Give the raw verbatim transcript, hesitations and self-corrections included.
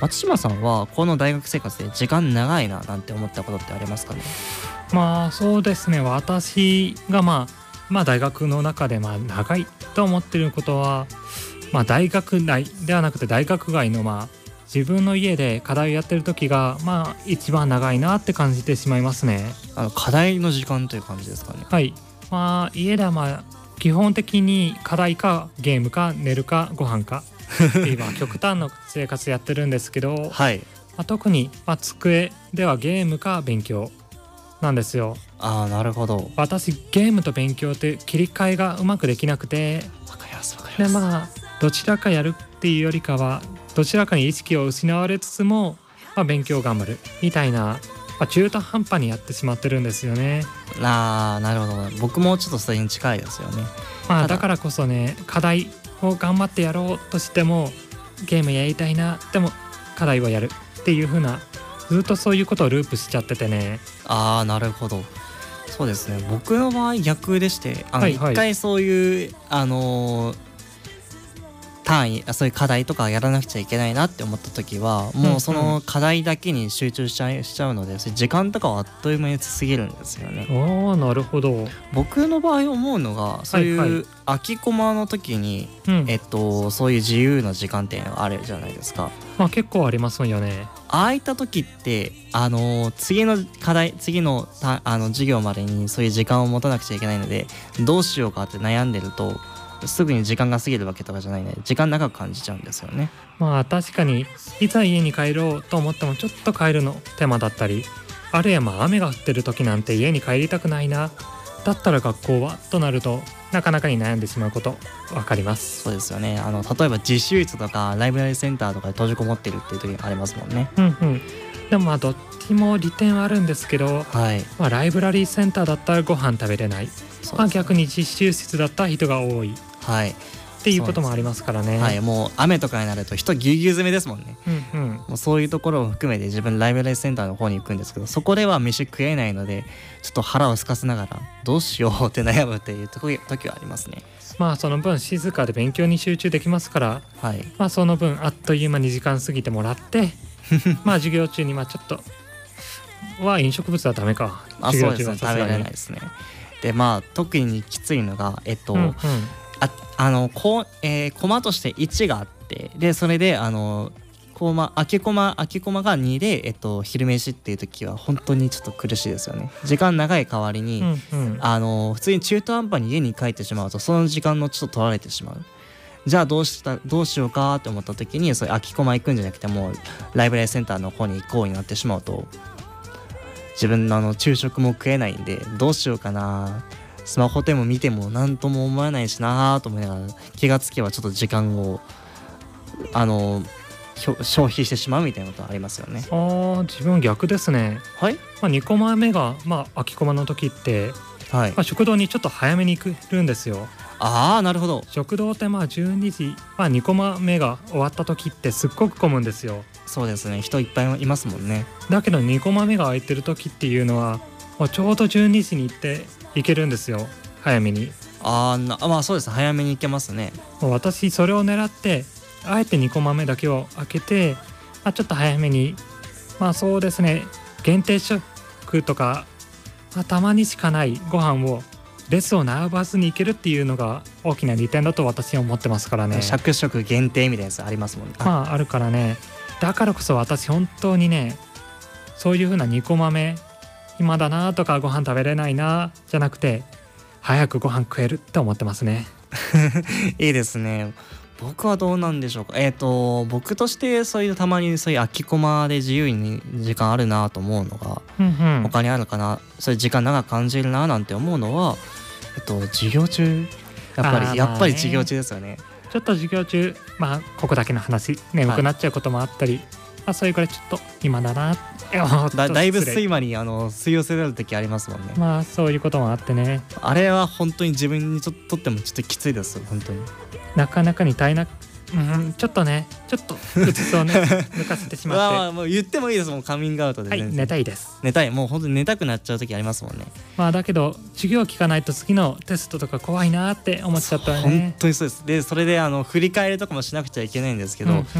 松島さんはこの大学生活で時間長いななんて思ったことってありますかね？ まあそうですね、私がまあまあ大学の中でまあ長いと思っていることは、まあ大学内ではなくて大学外のまあ自分の家で課題をやってる時がまあ一番長いなって感じてしまいますね。 あの課題の時間という感じですかね？ はい、まあ家ではまあ基本的に課題かゲームか寝るかご飯か今極端な生活やってるんですけど、 はい、 まあ、特にまあ机ではゲームか勉強なんですよ。 ああなるほど。 私ゲームと勉強って切り替えがうまくできなくて、 わかりますわかりでます。 まあどちらかやるっていうよりかはどちらかに意識を失われつつも、まあ、勉強を頑張るみたいな、まあ、中途半端にやってしまってるんですよね。 ああなるほど。僕もちょっとそれに近いですよね。 まあ、 ただだからこそね、課題を頑張ってやろうとしてもゲームやりたいな、でも課題をやるっていう風な、ずっとそういうことをループしちゃっててね。 ああなるほど。そうですね、僕の場合逆でして、あのはいはい一回そういうあのー単位、あそういう課題とかやらなくちゃいけないなって思った時はもうその課題だけに集中しちゃいしちゃうので、それ時間とかはあっという間に過ぎるんですよね。 ああなるほど。 僕の場合思うのが、そうはいはいいう空きコマの時に、 うんえっとそういう自由な時間っていうのがあるじゃないですか。 まあ結構ありますよね。 ああいった時ってあの次の課題次のたあの授業までにそういう時間を持たなくちゃいけないので、どうしようかって悩んでるとすぐに時間が過ぎるわけとかじゃないので、時間長く感じちゃうんですよね。 まあ確かにいざ家に帰ろうと思ってもちょっと帰るの手間だったり、あるいはまあ雨が降ってる時なんて家に帰りたくないな、だったら学校はとなるとなかなかに悩んでしまうこと分かります。 そうですよね。あの例えば自習室とかライブラリセンターとかで閉じこもってるっていう時がありますもんね。 うんうん。でもまあどっちも利点はあるんですけど、 はい、 まあ、ライブラリーセンターだったらご飯食べれない、まあ、逆に実習室だったら人が多いはいっていうこともありますからね。 はい、もう雨とかになると人ぎゅうぎゅう詰めですもんね。 うんうん、 もうそういうところを含めて自分ライブラリセンターの方に行くんですけど、そこでは飯食えないのでちょっと腹を空かせながらどうしようって悩むっていう時はありますね。 まあその分静かで勉強に集中できますから、 はい、 まあその分あっという間に時間過ぎてもらってまあ授業中にまあちょっとは飲食物はダメか。 あ、そうですね、食べられないですね。でまあ特にきついのがえっと、うんうん、あ, あのこ、えー、コマとしていちがあって、でそれであのコマ空きコマ空きコマがにで、えっと、昼飯っていう時は本当にちょっと苦しいですよね。時間長い代わりに、うんうん、あの普通に中途半端に家に帰ってしまうとその時間のちょっと取られてしまう。じゃあどうしたどうしようかって思った時に、そういう空きコマ行くんじゃなくてもうライブラリセンターの方に行こうになってしまうと、自分のあの昼食も食えないんでどうしようかな、スマホでも見ても何とも思わないしなと思いながら、気がつけばちょっと時間をあの消費してしまうみたいなことありますよね。 あー、自分逆ですね。 はい、 まあ、にコマ目が、まあ、空きコマの時って、 はい、 まあ、食堂にちょっと早めに行くんですよ。 ああなるほど。 食堂ってまあじゅうにじ、まあ、にコマ目が終わった時ってすっごく混むんですよ。 そうですね、人いっぱいいますもんね。 だけどにコマ目が空いてる時っていうのはもうちょうどじゅうにじに行って行けるんですよ、早めに。 あーまあそうです、早めに行けますね。 もう私それを狙ってあえてにコマ目だけを開けて、まあ、ちょっと早めに、まあそうですね、限定食とか、まあ、たまにしかないご飯を列を並ばずに行けるっていうのが大きな利点だと私は思ってますからね。 着食限定みたいなやつありますもんね。 まああるからね。だからこそ私本当にね、そういう風なにコマ目暇だなとかご飯食べれないなじゃなくて、早くご飯食えるって思ってますね。 いいですね。僕はどうなんでしょうか。えっと僕としてそういうたまにそういう空きコマで自由に時間あるなと思うのが、うんうん、他にあるかな、そういう時間長く感じるななんて思うのは、えっと授業中、やっぱり、まあね、やっぱり授業中ですよね。 ちょっと授業中、まあここだけの話眠くなっちゃうこともあったり、はい、まあ、それからちょっと今だなだ, だいぶ睡魔にあの吸い寄せられる時ありますもんね。 まあそういうこともあってね、 あれは本当に自分にとってもちょっときついです本当に。 なかなかに耐えな、うん、ちょっとねちょっとうつつをね抜かせてしまってまあもう言ってもいいですもん、カミングアウトで。 はい、寝たいです。 寝たい、もう本当に寝たくなっちゃう時ありますもんね。 まあだけど授業聞かないと次のテストとか怖いなって思っちゃったね。 本当にそうです。でそれであの振り返りとかもしなくちゃいけないんですけど、うんうん、